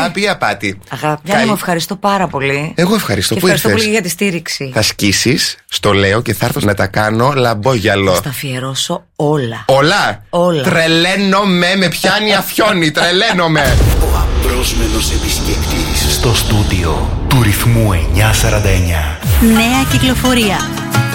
αγάπη ή απάτη? Αγάπη. Γιάννη μου, ευχαριστώ πάρα πολύ. Εγώ ευχαριστώ που ήρθες. Ευχαριστώ πολύ για τη στήριξη. Θα σκίσεις, στο λέω, και θα έρθω να τα κάνω λαμπόγιαλο. Θα τα αφιερώσω όλα. Όλα. Τρελαίνομαι, με πιάνει αφιόνι, τρελαίνομαι. Ο απρόσμενος επισκέπτης στο στούντιο του Ρυθμού 949. Νέα κυκλοφορία.